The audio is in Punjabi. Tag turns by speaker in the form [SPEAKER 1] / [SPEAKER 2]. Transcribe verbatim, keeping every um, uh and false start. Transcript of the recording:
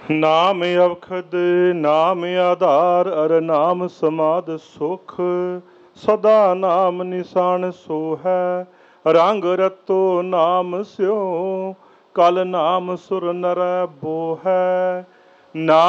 [SPEAKER 1] ਨਾਮ ਅਵਖਦ ਨਾਮ ਆਧਾਰ ਅਰ ਨਾਮ ਸਮਾਦ ਸੁਖ, ਸਦਾ ਨਾਮ ਨਿਸ਼ਾਨ ਸੋ ਹੈ, ਰੰਗ ਰਤੋ ਨਾਮ ਸਿਓ, ਕਲ ਨਾਮ ਸੁਰ ਨਰੈ ਬੋਹੈ। ਨਾਮ